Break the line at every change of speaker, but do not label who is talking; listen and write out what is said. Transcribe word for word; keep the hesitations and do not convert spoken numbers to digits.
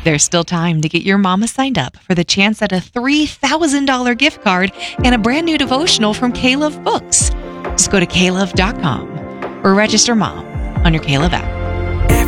There's still time to get your mama signed up for the chance at a three thousand dollars gift card and a brand new devotional from K-Love Books. Just go to K love dot com or register mom on your K-Love app.